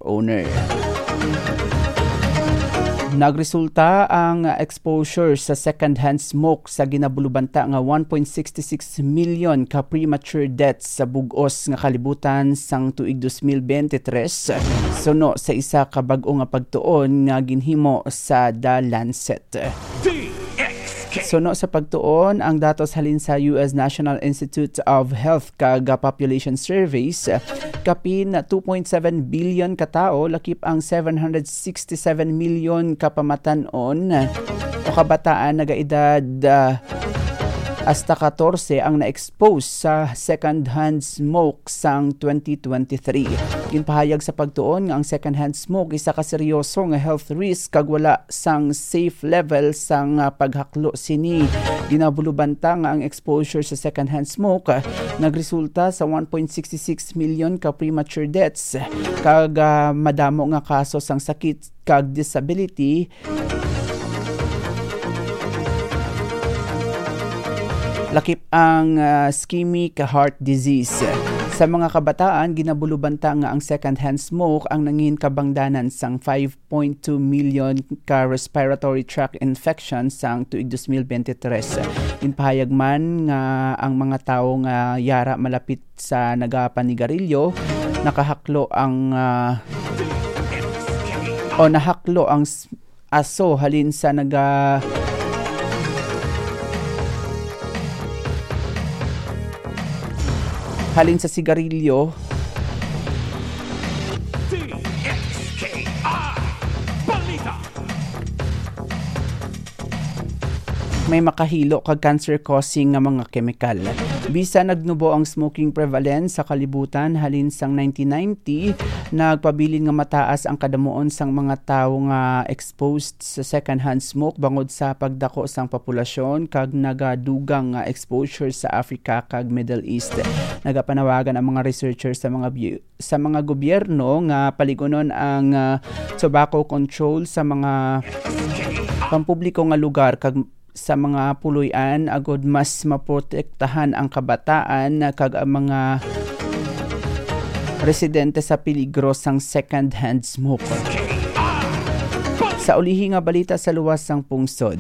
owner. Nagresulta ang exposure sa second-hand smoke sa ginabulubanta nga 1.66 million ka premature deaths sa bug-os nga kalibutan sang tuig 2023 suno sa isa ka bag-o nga pagtuon nga ginhimo sa The Lancet. Suno sa pagtuon, ang datos halin sa US National Institute of Health kag Population Surveys, kapin 2.7 billion katao, lakip ang 767 million kapamatanon o kabataan nagaedad hasta 14 ang na-expose sa second-hand smoke sang 2023. Ginpahayag sa pagtuon nga ang second-hand smoke isa ka seryoso nga health risk kag wala sang safe level sang paghaklo sini. Ginabulubanta nga ang exposure sa second-hand smoke nagresulta sa 1.66 million ka premature deaths kag madamo nga kaso sang sakit kag disability. Lakip ang ischemic heart disease. Sa mga kabataan, ginabulubanta nga ang second-hand smoke ang nangin kabangdanan sang 5.2 million ka respiratory tract infection sang tuig 2023. Inpahayag man nga ang mga tawo nga yara malapit sa nagapanigarilyo, nahaklo ang aso halin sa halin sa sigarilyo. May makahilo kag cancer-causing nga mga kemikal. Bisa nagnubo ang smoking prevalence sa kalibutan halin sang 1990, nagpabilin nga mataas ang kadamuon sang mga tawo nga exposed sa second-hand smoke bangod sa pagdako sang populasyon kag nagadugang nga exposure sa Africa kag Middle East. Nagapanawagan ang mga researchers sa mga gobyerno nga paligunon ang tobacco control sa mga pampubliko nga lugar kag sa mga puluyan agod mas maprotektahan ang kabataan kag ang mga residente sa peligro sang second-hand smoke. Sa ulihi nga balita sa luwas sang pungsod.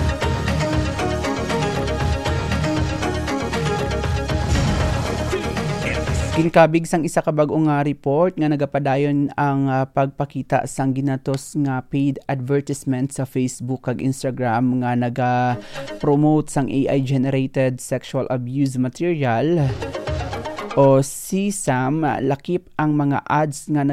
Ginkabig sang isa ka bag-o nga report nga nagapadayon ang pagpakita sang ginatos nga paid advertisement sa Facebook kag Instagram nga naga-promote sang AI-generated sexual abuse material o CSAM. Lakip ang mga ads nga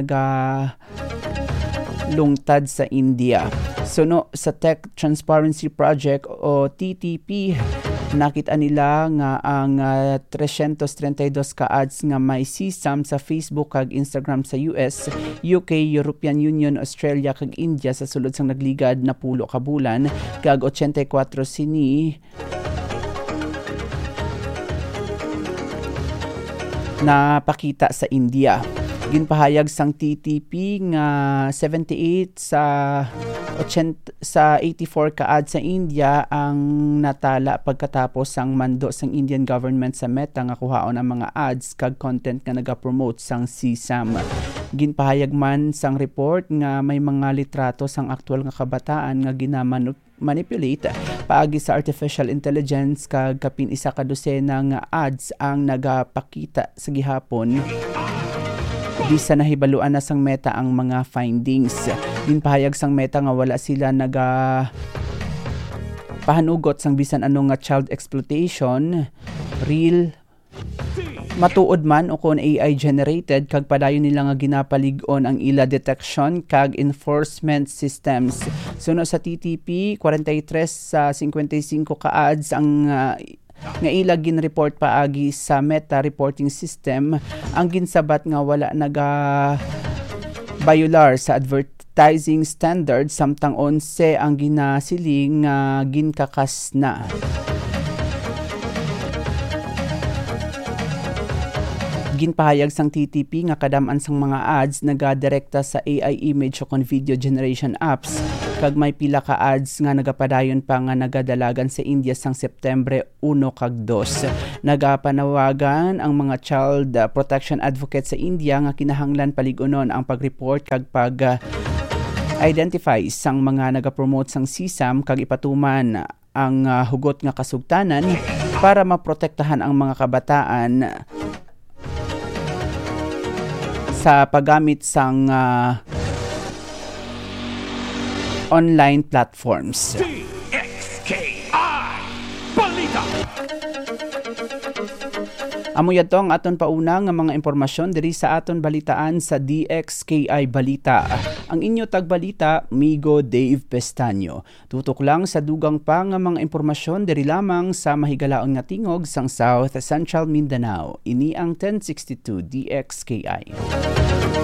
lungtad sa India. Suno sa Tech Transparency Project o TTP, nakita nila nga ang 332 ka ads nga may CSAM sa Facebook kag Instagram sa US, UK, European Union, Australia kag India sa sulod sang nagligad na 10 ka bulan kag 84 sini na pakita sa India. Ginpahayag sang TTP nga 78 sa 84 ka ads sa India ang natala pagkatapos sang mando sang Indian government sa Meta nga kuhaon ang mga ads kag content nga nagapromote sang CSAM. Ginpahayag man sang report nga may mga litrato sang aktual nga kabataan nga manipulate paagi sa artificial intelligence kag kapin isa ka dosena nga ads ang nagapakita sa gihapon. Bisa nahibaluan na sang Meta ang mga findings. Ginpahayag sang Meta nga wala sila pahanugot sang bisan ano nga child exploitation, real, matuod man o kon AI generated kag padayon nila nga ginapalig-on ang ila detection kag enforcement systems. Suno sa TTP, 43 sa 55 ka ads ang nga ila ginreport paagi sa Meta reporting system ang ginsabat nga wala violar sa advertising standards samtang 11 ang ginasiling nga ginkakas na. Ginpahayag sang TTP nga kadam-an sang mga ads nagadirekta sa AI image o kon video generation apps kag may pila ka ads nga nagapadayon pa nga nagadalagan sa India sang Septembre 1 kag 2. Nagapanawagan ang mga child protection advocate sa India nga kinahanglan paligunon ang pag-report kag identify sang mga nagapromote sang sisam kag ipatuman ang hugot nga kasugtanan para maprotektahan ang mga kabataan sa paggamit sang online platforms. DXKI Balita. Amo yato ang aton pauna nga mga impormasyon diri sa aton balitaan sa DXKI Balita. Ang inyo tagbalita, Migo Dave Pestaño. Tutok lang sa dugang pa nga mga impormasyon diri lamang sa mahigalaon nga tingog sang South Central Mindanao. Ini ang 1062 DXKI.